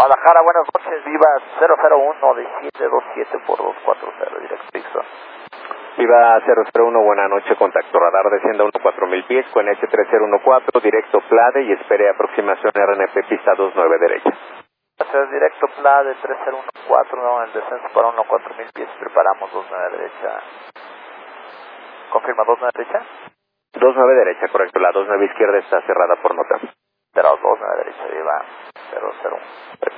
Guadalajara, buenas noches, Viva 001, desciende 27 por 240, directo Dixon. Viva 001, buena noche, contacto radar, descienda 14000 pies con S3014, directo Plade y espere aproximación RNP pista 29 derecha. Gracias, directo Plade 3014, no, el descenso para 14000 pies, preparamos 29 derecha. ¿Confirma 29 derecha? 29 derecha, correcto, la 29 izquierda está cerrada por nota. Pero 29 derecha, Viva 001.